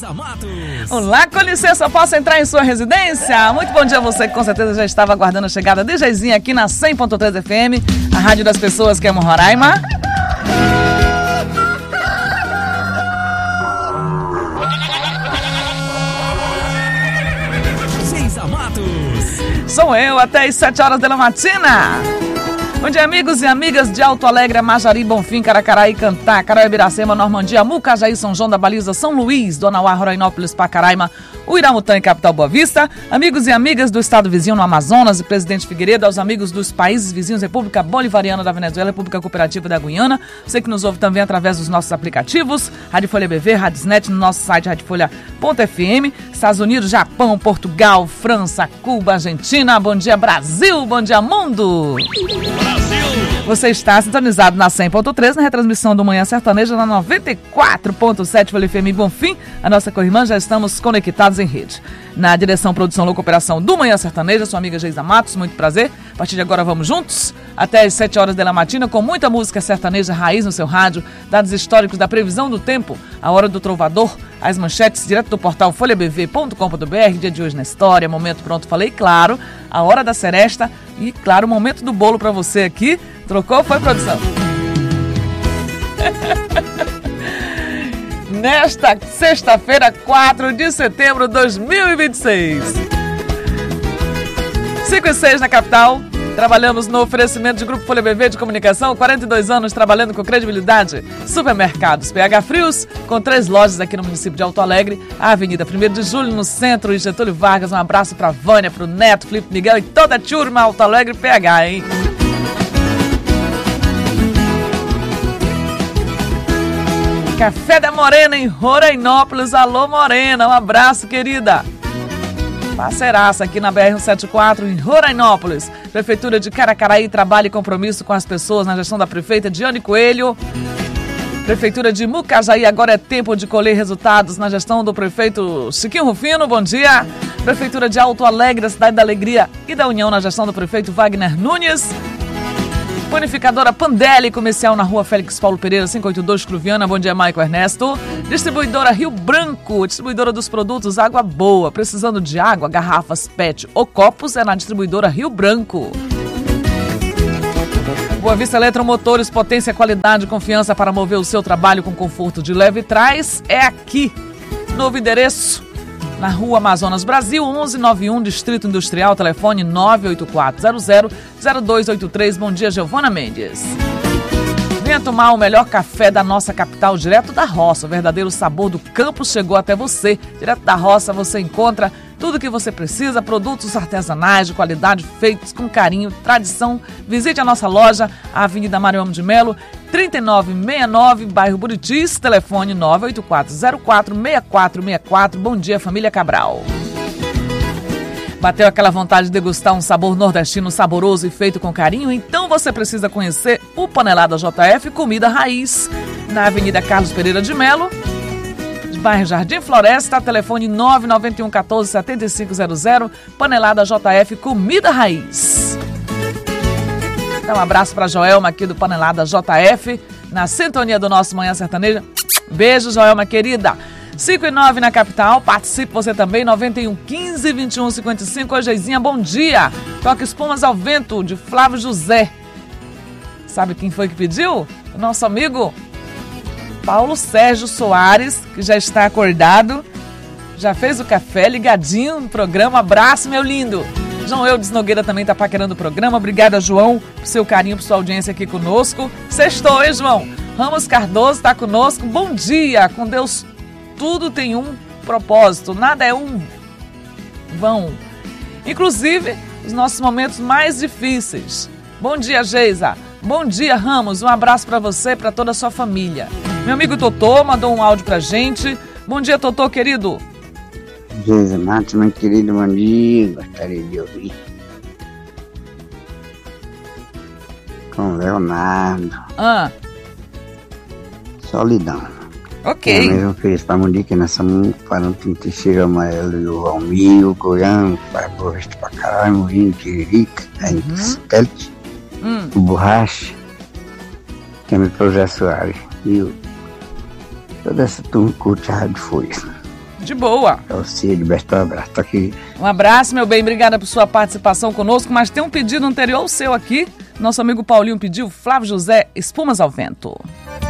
Olá, com licença, posso entrar em sua residência? Muito bom dia a você que com certeza já estava aguardando a chegada de Geizinha aqui na 100.3 FM, a rádio das pessoas que amam Roraima. Sou eu, até às 7 horas da matina. Bom dia, amigos e amigas de Alto Alegre, Majari, Bonfim, Caracaraí, Cantá, Carol, Ibiracema, Normandia, Mucajaí, São João da Baliza, São Luís, Dona Uá, Rorainópolis, Pacaraima, Uiramutã e Capital Boa Vista, amigos e amigas do estado vizinho no Amazonas e Presidente Figueiredo, aos amigos dos países vizinhos, República Bolivariana da Venezuela, República Cooperativa da Guiana, você que nos ouve também através dos nossos aplicativos, Rádio Folha BV, Radiosnet, no nosso site radiofolha.fm, Estados Unidos, Japão, Portugal, França, Cuba, Argentina, bom dia Brasil, bom dia mundo! Você está sintonizado na 100.3, na retransmissão do Manhã Sertaneja, na 94.7 Folha FM Bonfim. A nossa co-irmã, já estamos conectados em rede. Na direção, produção, loco, operação do Manhã Sertaneja, sua amiga Geisa Matos, muito prazer. A partir de agora vamos juntos, até às 7 horas da matina, com muita música sertaneja raiz no seu rádio, dados históricos da previsão do tempo, a hora do trovador, as manchetes direto do portal folhabv.com.br, dia de hoje na história, momento pronto, falei, claro, a hora da seresta e, claro, o momento do bolo para você aqui. Trocou? Foi, produção? Nesta sexta-feira, 4 de setembro de 2026. 5 e 6 na capital. Trabalhamos no oferecimento de Grupo Folha BV de Comunicação, 42 anos trabalhando com credibilidade. Supermercados PH Frios, com 3 lojas aqui no município de Alto Alegre, a Avenida 1º de Julho, no centro, e Getúlio Vargas. Um abraço pra Vânia, pro Neto, Felipe Miguel e toda a turma Alto Alegre PH, hein? Café da Morena em Rorainópolis. Alô, Morena, um abraço, querida. Parceiraça aqui na BR-174 em Rorainópolis. Prefeitura de Caracaraí, trabalho e compromisso com as pessoas na gestão da prefeita Diane Coelho. Prefeitura de Mucajaí, agora é tempo de colher resultados na gestão do prefeito Chiquinho Rufino, bom dia. Prefeitura de Alto Alegre, cidade da alegria e da união na gestão do prefeito Wagner Nunes. Panificadora Pandelli, comercial na rua Félix Paulo Pereira, 582, Cruviana. Bom dia, Maico Ernesto. Distribuidora Rio Branco, distribuidora dos produtos Água Boa. Precisando de água, garrafas, PET ou copos, é na distribuidora Rio Branco. Boa Vista Eletromotores, potência, qualidade e confiança para mover o seu trabalho com conforto de leve trás. É aqui. Novo endereço, na Rua Amazonas Brasil, 1191, Distrito Industrial, telefone 98400-0283. Bom dia, Giovana Mendes. Venha tomar o melhor café da nossa capital, direto da roça. O verdadeiro sabor do campo chegou até você. Direto da roça você encontra tudo o que você precisa, produtos artesanais de qualidade, feitos com carinho, tradição. Visite a nossa loja, a Avenida Mariano de Melo, 3969, bairro Buritis, telefone 984046464. Bom dia, família Cabral. Bateu aquela vontade de degustar um sabor nordestino saboroso e feito com carinho? Então você precisa conhecer o Panelada JF Comida Raiz, na Avenida Carlos Pereira de Melo, bairro Jardim Floresta, telefone 99114-7500, Panelada JF Comida Raiz. Dá um abraço para Joelma aqui do Panelada JF, na sintonia do nosso Manhã Sertaneja. Beijo, Joelma, querida. 5 e 9 na capital, participe você também, 9115-2155. Oi, Geizinha, bom dia. Toca Espumas ao Vento, de Flávio José. Sabe quem foi que pediu? O nosso amigo Paulo Sérgio Soares, que já está acordado, já fez o café, ligadinho no programa. Abraço, meu lindo. João Eudes Nogueira também está paquerando o programa. Obrigada, João, por seu carinho, por sua audiência aqui conosco. Sextou, hein, João? Ramos Cardoso está conosco. Bom dia. Com Deus, tudo tem um propósito. Nada é um vão. Inclusive, os nossos momentos mais difíceis. Bom dia, Geisa. Bom dia, Ramos. Um abraço para você e para toda a sua família. Meu amigo Totô mandou um áudio pra gente. Bom dia, Totô, querido. Geisa Matos, meu querido, bom dia. Gostaria de ouvir com Leonardo. Solidão. Ok. Eu mesmo fiz pra Mundica, que nós estamos falando com o Teixeira Amarelo e o Almir, o Goiano, para Boa Vista pra caralho, Moinho, Tiririca, Satélite, o Borracha, que é meu José Soares. E toda essa turma curte a Rádio Folha. De boa. É o Cid, Bertão, abraço, tô aqui. Um abraço, meu bem, obrigada por sua participação conosco, mas tem um pedido anterior ao seu aqui. Nosso amigo Paulinho pediu, Flávio José, Espumas ao Vento.